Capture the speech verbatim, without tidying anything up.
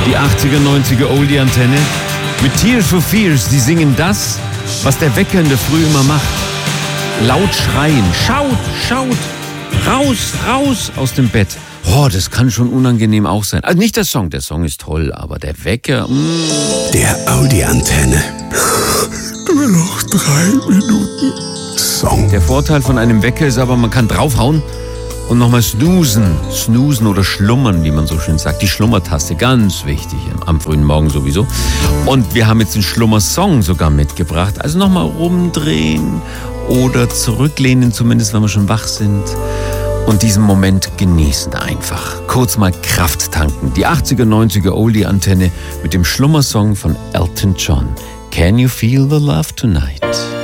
Die achtziger, neunziger Oldie-Antenne mit Tears for Fears. Die singen das, was der Wecker in der Früh immer macht. Laut schreien. Schaut, schaut. Raus, raus aus dem Bett. Oh, das kann schon unangenehm auch sein. Also nicht der Song, der Song ist toll, aber der Wecker... Mm. Der Audi-Antenne. Nur noch drei Minuten Song. Der Vorteil von einem Wecker ist aber, man kann draufhauen und nochmal snoosen. Snoosen oder schlummern, wie man so schön sagt. Die Schlummertaste, ganz wichtig, am frühen Morgen sowieso. Und wir haben jetzt den Schlummersong sogar mitgebracht. Also nochmal rumdrehen oder zurücklehnen, zumindest wenn wir schon wach sind. Und diesen Moment genießen einfach. Kurz mal Kraft tanken. Die achtziger, neunziger Oldie-Antenne mit dem Schlummersong von Elton John. Can you feel the love tonight?